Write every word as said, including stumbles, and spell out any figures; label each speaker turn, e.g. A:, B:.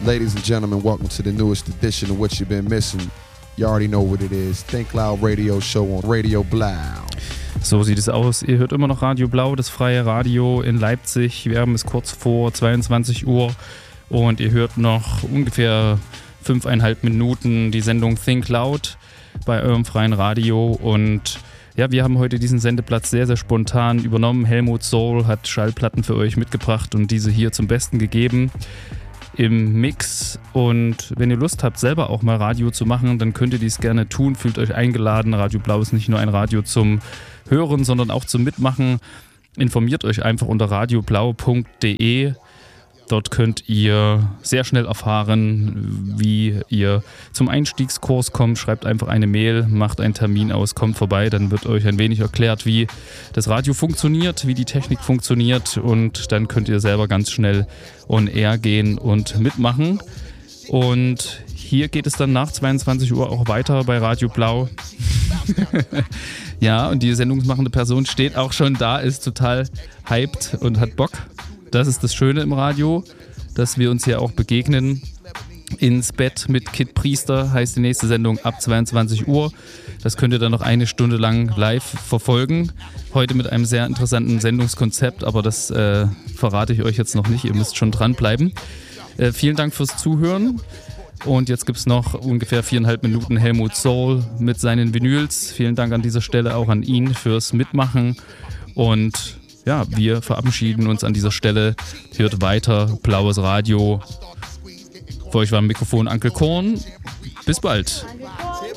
A: Ladies and gentlemen, welcome to the newest edition of What You've Been Missing. You already know what it is. Think Loud Radio Show on Radio Blau.
B: So sieht es aus. Ihr hört immer noch Radio Blau, das freie Radio in Leipzig. Wir haben es kurz vor zweiundzwanzig Uhr und ihr hört noch ungefähr fünfeinhalb Minuten die Sendung Think Loud bei eurem freien Radio. Und ja, wir haben heute diesen Sendeplatz sehr, sehr spontan übernommen. Helmut Soul hat Schallplatten für euch mitgebracht und diese hier zum Besten gegeben im Mix. Und wenn ihr Lust habt, selber auch mal Radio zu machen, dann könnt ihr dies gerne tun. Fühlt euch eingeladen. Radio Blau ist nicht nur ein Radio zum Hören, sondern auch zum Mitmachen. Informiert euch einfach unter radioblau punkt de. Dort könnt ihr sehr schnell erfahren, wie ihr zum Einstiegskurs kommt. Schreibt einfach eine Mail, macht einen Termin aus, kommt vorbei. Dann wird euch ein wenig erklärt, wie das Radio funktioniert, wie die Technik funktioniert. Und dann könnt ihr selber ganz schnell on air gehen und mitmachen. Und hier geht es dann nach zweiundzwanzig Uhr auch weiter bei Radio Blau. Ja, und die sendungsmachende Person steht auch schon da, ist total hyped und hat Bock. Das ist das Schöne im Radio, dass wir uns hier auch begegnen. Ins Bett mit Kid Priester heißt die nächste Sendung ab zweiundzwanzig Uhr. Das könnt ihr dann noch eine Stunde lang live verfolgen. Heute mit einem sehr interessanten Sendungskonzept, aber das äh, verrate ich euch jetzt noch nicht. Ihr müsst schon dranbleiben. Äh, vielen Dank fürs Zuhören. Und jetzt gibt es noch ungefähr viereinhalb Minuten Helmut Soul mit seinen Vinyls. Vielen Dank an dieser Stelle auch an ihn fürs Mitmachen. Und ja, wir verabschieden uns an dieser Stelle. Hört weiter, Blaues Radio. Für euch war am Mikrofon Uncle Korn. Bis bald.